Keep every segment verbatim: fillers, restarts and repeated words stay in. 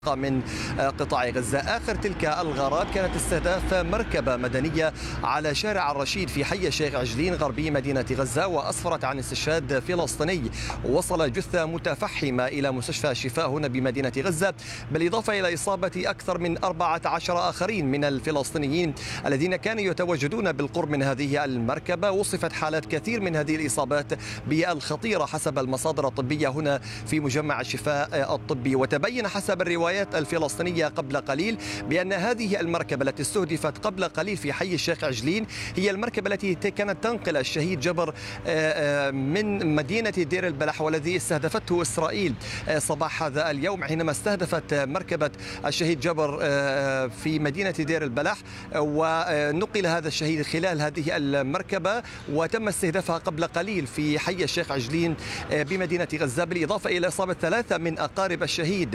من قطاع غزة. آخر تلك الغارات كانت استهداف مركبة مدنية على شارع الرشيد في حي الشيخ عجلين غربي مدينة غزة، وأسفرت عن استشهاد فلسطيني وصل جثة متفحمة إلى مستشفى الشفاء هنا بمدينة غزة، بالإضافة إلى إصابة أكثر من أربعة عشر آخرين من الفلسطينيين الذين كانوا يتواجدون بالقرب من هذه المركبة. وصفت حالات كثير من هذه الإصابات بالخطيرة حسب المصادر الطبية هنا في مجمع الشفاء الطبي. وتبين حسب الرواية الفلسطينية قبل قليل بأن هذه المركبة التي استهدفت قبل قليل في حي الشيخ عجلين هي المركبة التي كانت تنقل الشهيد جبر من مدينة دير البلح، والذي استهدفته إسرائيل صباح هذا اليوم حينما استهدفت مركبة الشهيد جبر في مدينة دير البلح، ونقل هذا الشهيد خلال هذه المركبة وتم استهدافها قبل قليل في حي الشيخ عجلين بمدينة غزة، بالإضافة إلى إصابة ثلاثة من أقارب الشهيد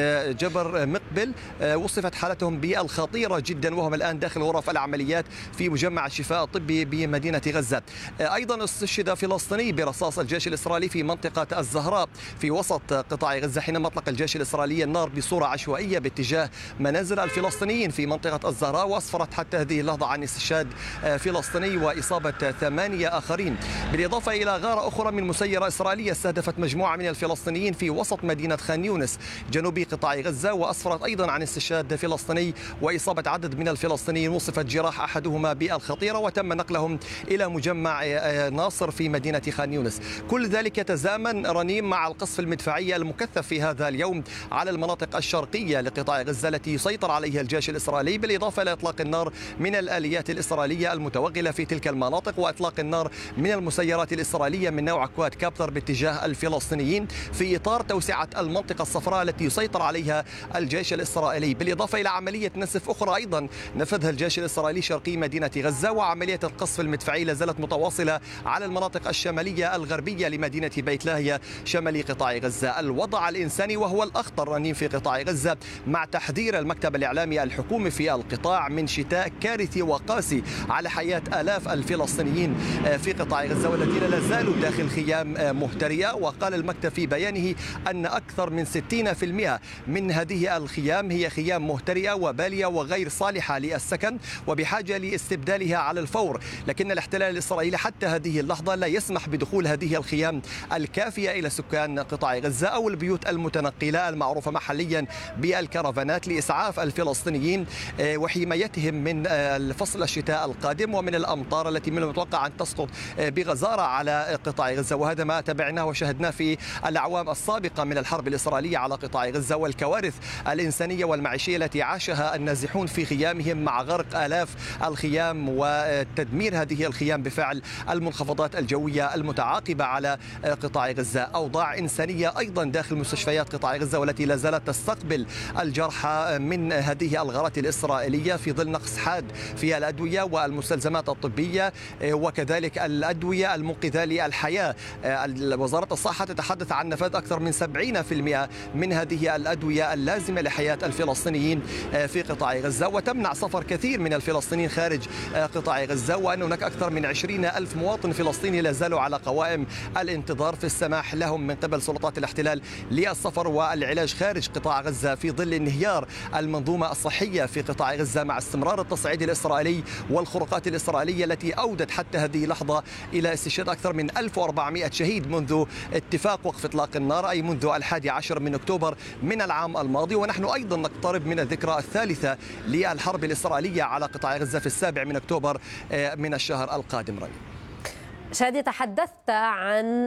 جبر مقبل. وصفت حالتهم بالخطيرة جدا وهم الآن داخل غرف العمليات في مجمع الشفاء الطبي بمدينة غزة. أيضا استشهد فلسطيني برصاص الجيش الإسرائيلي في منطقة الزهراء في وسط قطاع غزة حينما أطلق الجيش الإسرائيلي النار بصورة عشوائية باتجاه منازل الفلسطينيين في منطقة الزهراء، وأسفرت حتى هذه اللحظة عن استشهاد فلسطيني وإصابة ثمانية آخرين، بالإضافة إلى غارة أخرى من مسيرة إسرائيلية استهدفت مجموعة من الفلسطينيين في وسط مدينة خان يونس جنوب قطاع غزة، وأسفرت أيضا عن استشهاد فلسطيني وإصابة عدد من الفلسطينيين. وصفت جراح أحدهما بالخطيرة وتم نقلهم إلى مجمع ناصر في مدينة خان يونس. كل ذلك يتزامن رنيم مع القصف المدفعي المكثف في هذا اليوم على المناطق الشرقية لقطاع غزة التي يسيطر عليها الجيش الإسرائيلي، بالإضافة إلى إطلاق النار من الآليات الإسرائيلية المتوغلة في تلك المناطق، وإطلاق النار من المسيرات الإسرائيلية من نوع كواد كابتر باتجاه الفلسطينيين في إطار توسعة المنطقة الصفراء التي يسيطر عليها الجيش الإسرائيلي، بالإضافة إلى عملية نسف أخرى أيضا نفذها الجيش الإسرائيلي شرقي مدينة غزة. وعملية القصف المدفعي لازالت متواصلة على المناطق الشمالية الغربية لمدينة بيت لاهيا شمالي قطاع غزة. الوضع الإنساني وهو الأخطر رنين في قطاع غزة، مع تحذير المكتب الإعلامي الحكومي في القطاع من شتاء كارثي وقاسي على حياة آلاف الفلسطينيين في قطاع غزة والذين لا زالوا داخل خيام مهترئة. وقال المكتب في بيانه أن أكثر من ستين بالمئة من هذه الخيام هي خيام مهترئة وبالية وغير صالحة للسكن وبحاجة لاستبدالها على الفور، لكن الاحتلال الإسرائيلي حتى هذه اللحظة لا يسمح بدخول هذه الخيام الكافية إلى سكان قطاع غزة أو البيوت المتنقلة المعروفة محليا بالكرفانات لإسعاف الفلسطينيين وحمايتهم من فصل الشتاء القادم ومن الأمطار التي من المتوقع أن تسقط بغزارة على قطاع غزة. وهذا ما تابعناه وشاهدناه في الأعوام السابقة من الحرب الإسرائيلية على قطاع غزة والكوارث الإنسانية والمعيشية التي عاشها النازحون في خيامهم مع غرق آلاف الخيام وتدمير هذه الخيام بفعل المنخفضات الجوية المتعاقبة على قطاع غزة. أوضاع إنسانية أيضا داخل مستشفيات قطاع غزة والتي لا زالت تستقبل الجرحى من هذه الغارات الإسرائيلية في ظل نقص حاد في الأدوية والمستلزمات الطبية وكذلك الأدوية المنقذة للحياة. وزارة الصحة تتحدث عن نفاذ أكثر من سبعين بالمئة من هذه الأدوية اللازمة لحياة الفلسطينيين في قطاع غزة، وتمنع سفر كثير من الفلسطينيين خارج قطاع غزة، وأن هناك أكثر من عشرين ألف مواطن فلسطيني لا زالوا على قوائم الانتظار في السماح لهم من قبل سلطات الاحتلال للسفر والعلاج خارج قطاع غزة في ظل انهيار المنظومة الصحية في قطاع غزة مع استمرار التصعيد الإسرائيلي والخروقات الإسرائيلية التي أودت حتى هذه اللحظة إلى استشهاد أكثر من ألف وأربعمئة شهيد منذ اتفاق وقف إطلاق النار، أي منذ الحادي عشر من أكتوبر من العام الماضي. ونحن أيضا نقترب من الذكرى الثالثة للحرب الإسرائيلية على قطاع غزة في السابع من أكتوبر من الشهر القادم. رأي شادي، تحدثت عن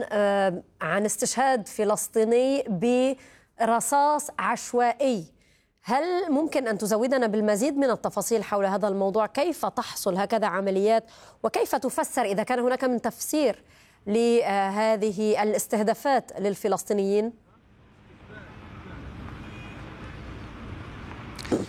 عن استشهاد فلسطيني برصاص عشوائي، هل ممكن أن تزودنا بالمزيد من التفاصيل حول هذا الموضوع؟ كيف تحصل هكذا عمليات وكيف تفسر إذا كان هناك من تفسير لهذه الاستهدافات للفلسطينيين؟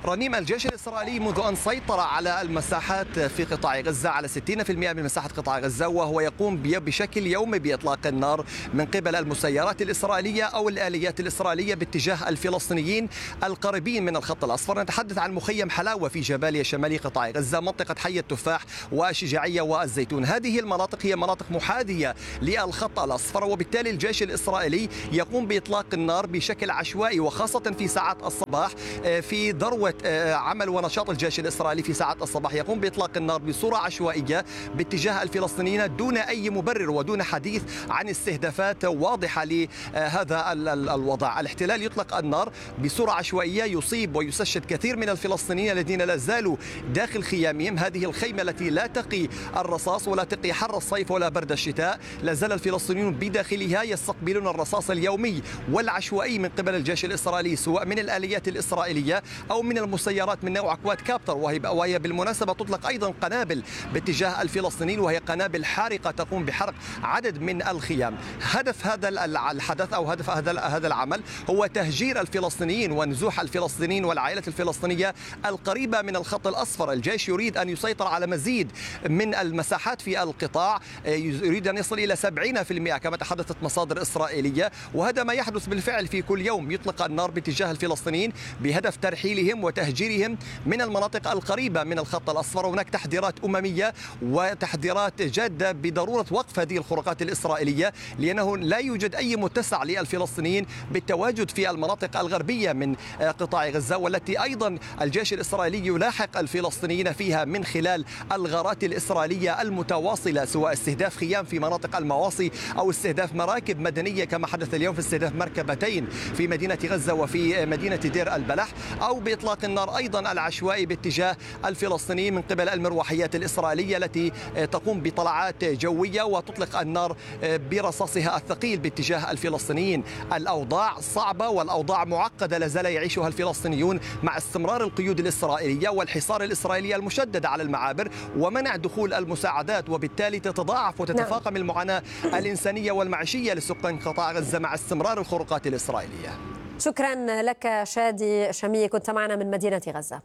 رنيم، الجيش الإسرائيلي منذ أن سيطر على المساحات في قطاع غزة على ستين بالمئة من مساحة قطاع غزة، وهو يقوم بشكل يومي بإطلاق النار من قبل المسيرات الإسرائيلية أو الآليات الإسرائيلية باتجاه الفلسطينيين القريبين من الخط الأصفر. نتحدث عن مخيم حلاوة في جباليا شمالي قطاع غزة، منطقة حي التفاح والشجاعية والزيتون. هذه المناطق هي مناطق محاذية للخط الأصفر، وبالتالي الجيش الإسرائيلي يقوم بإطلاق النار بشكل عشوائي، وخاصة في ساعات الصباح. في ذروة عمل ونشاط الجيش الإسرائيلي في ساعات الصباح يقوم بإطلاق النار بصورة عشوائية باتجاه الفلسطينيين دون أي مبرر ودون حديث عن استهدافات واضحة لهذا الوضع. الاحتلال يطلق النار بصورة عشوائية، يصيب ويسشد كثير من الفلسطينيين الذين لا زالوا داخل خيامهم. هذه الخيمة التي لا تقي الرصاص ولا تقي حر الصيف ولا برد الشتاء، لا زال الفلسطينيون بداخلها يستقبلون الرصاص اليومي والعشوائي من قبل الجيش الإسرائيلي، سواء من الآليات الإسرائيلية أو من المسيرات من نوع كواد كابتر، وهي بالمناسبة تطلق أيضا قنابل باتجاه الفلسطينيين، وهي قنابل حارقة تقوم بحرق عدد من الخيام. هدف هذا الحدث أو هدف هذا العمل هو تهجير الفلسطينيين ونزوح الفلسطينيين والعائلات الفلسطينية القريبة من الخط الأصفر. الجيش يريد أن يسيطر على مزيد من المساحات في القطاع، يريد أن يصل إلى سبعين بالمئة كما تحدثت مصادر إسرائيلية، وهذا ما يحدث بالفعل في كل يوم. يطلق النار باتجاه الفلسطينيين بهدف ترحيلهم وتهجيرهم من المناطق القريبة من الخط الأصفر. هناك تحذيرات أممية وتحذيرات جادة بضرورة وقف هذه الخروقات الإسرائيلية، لأنه لا يوجد أي متسع للفلسطينيين بالتواجد في المناطق الغربية من قطاع غزة، والتي أيضا الجيش الإسرائيلي يلاحق الفلسطينيين فيها من خلال الغارات الإسرائيلية المتواصلة، سواء استهداف خيام في مناطق المواصي أو استهداف مراكب مدنية كما حدث اليوم في استهداف مركبتين في مدينة غزة وفي مدينة دير البلح، أو بإطلاق النار أيضا العشوائي باتجاه الفلسطينيين من قبل المروحيات الإسرائيلية التي تقوم بطلعات جوية وتطلق النار برصاصها الثقيل باتجاه الفلسطينيين. الأوضاع صعبة والأوضاع معقدة لا زال يعيشها الفلسطينيون مع استمرار القيود الإسرائيلية والحصار الإسرائيلي المشدد على المعابر ومنع دخول المساعدات، وبالتالي تتضاعف وتتفاقم نعم. المعاناة الإنسانية والمعيشية لسكان قطاع غزة مع استمرار الخروقات الإسرائيلية. شكرا لك شادي شمي، كنت معنا من مدينة غزة.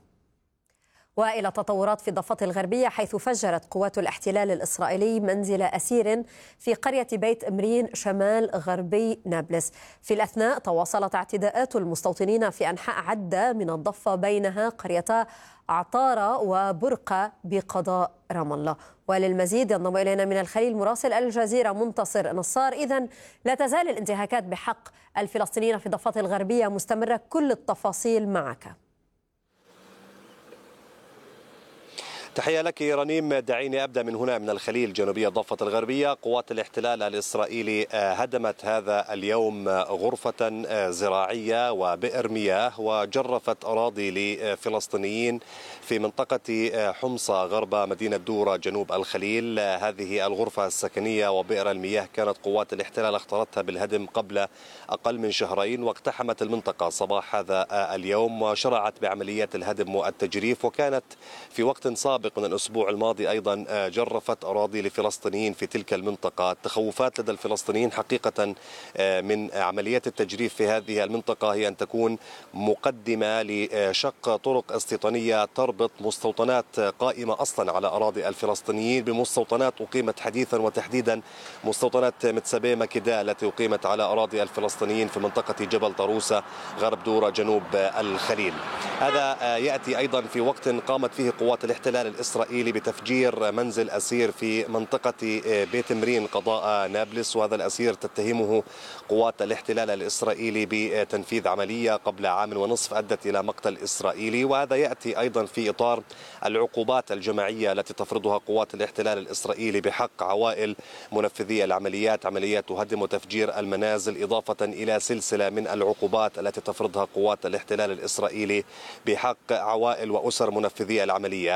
وإلى تطورات في الضفة الغربية، حيث فجرت قوات الاحتلال الإسرائيلي منزل أسير في قرية بيت إمرين شمال غربي نابلس. في الأثناء تواصلت اعتداءات المستوطنين في أنحاء عدة من الضفة، بينها قريتا عطارة وبرقة بقضاء رام الله. وللمزيد ينضم إلينا من الخليل مراسل الجزيرة منتصر نصار. إذن لا تزال الانتهاكات بحق الفلسطينيين في الضفة الغربية مستمرة، كل التفاصيل معك. تحية لك رنيم. دعيني أبدأ من هنا من الخليل جنوبية الضفة الغربية. قوات الاحتلال الإسرائيلي هدمت هذا اليوم غرفة زراعية وبئر مياه وجرفت أراضي لفلسطينيين في منطقة حمصة غرب مدينة دورة جنوب الخليل. هذه الغرفة السكنية وبئر المياه كانت قوات الاحتلال اخترتها بالهدم قبل أقل من شهرين، واقتحمت المنطقة صباح هذا اليوم وشرعت بعمليات الهدم والتجريف، وكانت في وقت سابق من الأسبوع الماضي أيضا جرفت أراضي لفلسطينيين في تلك المنطقة. التخوفات لدى الفلسطينيين حقيقة من عمليات التجريف في هذه المنطقة هي أن تكون مقدمة لشق طرق استيطانية تربط مستوطنات قائمة أصلا على أراضي الفلسطينيين بمستوطنات أقيمت حديثا، وتحديدا مستوطنات متسابي مكيدا التي أقيمت على أراضي الفلسطينيين في منطقة جبل طروسة غرب دورة جنوب الخليل. هذا يأتي أيضا في وقت قامت فيه قوات الاحتلال الإسرائيلي بتفجير منزل أسير في منطقة بيت إمرين قضاء نابلس، وهذا الأسير تتهمه قوات الاحتلال الإسرائيلي بتنفيذ عملية قبل عام ونصف أدت إلى مقتل إسرائيلي. وهذا يأتي أيضا في إطار العقوبات الجماعية التي تفرضها قوات الاحتلال الإسرائيلي بحق عوائل منفذي العمليات، عمليات هدم وتفجير المنازل، إضافة إلى سلسلة من العقوبات التي تفرضها قوات الاحتلال الإسرائيلي بحق عوائل وأسر منفذي العمليات. وهذا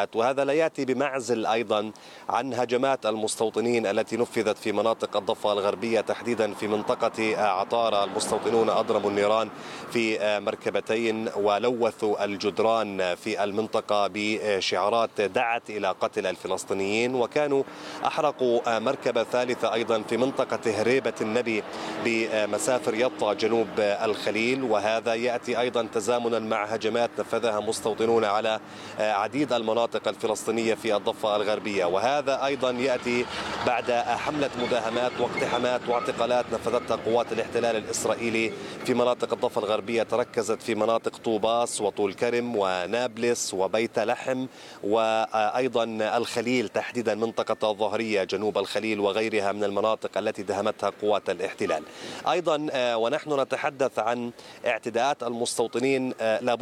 لا يأتي بمعزل أيضا عن هجمات المستوطنين التي نفذت في مناطق الضفة الغربية، تحديدا في منطقة عطارة. المستوطنون أضرموا النيران في مركبتين ولوثوا الجدران في المنطقة بشعارات دعت إلى قتل الفلسطينيين، وكانوا أحرقوا مركبة ثالثة أيضا في منطقة هريبة النبي بمسافر يطا جنوب الخليل. وهذا يأتي أيضا تزامنا مع هجمات نفذها مستوطنون على عديد المناطق الفلسطينية في الضفة الغربية، وهذا أيضا يأتي بعد حملة مداهمات واقتحامات واعتقالات نفذتها قوات الاحتلال الإسرائيلي في مناطق الضفة الغربية، تركزت في مناطق طوباس وطول كرم ونابلس وبيت لحم وأيضا الخليل، تحديدا منطقة الظهرية جنوب الخليل وغيرها من المناطق التي دهمتها قوات الاحتلال. أيضا ونحن نتحدث عن اعتداءات المستوطنين،